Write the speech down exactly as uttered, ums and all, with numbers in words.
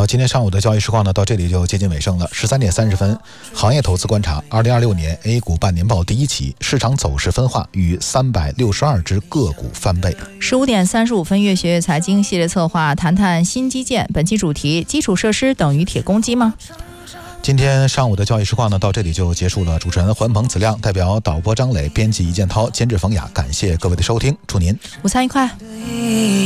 今天上午的交易实况呢，到这里就接近尾声了。十三点三十分，行业投资观察，二零二六年 A 股半年报第一期，市场走势分化与三百六十二只个股翻倍。 十五点三十五分，悦学悦财经系列策划，谈谈新基建。本期主题：基础设施等于铁公鸡吗？ 今天上午的交易实况呢，到这里就结束了。主持人环鹏、子亮，代表导播张磊，编辑一建涛，监制冯雅，感谢各位的收听，祝您午餐愉快。